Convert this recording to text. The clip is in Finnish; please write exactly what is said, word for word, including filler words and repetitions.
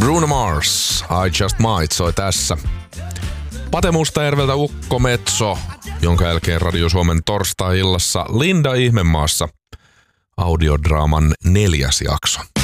Bruno Mars, I Just Might soi tässä. Pate Mustajärveltä Ukko Metso, jonka jälkeen Radio Suomen torstai-illassa Linda Ihmemaassa audiodraaman neljäs jakso.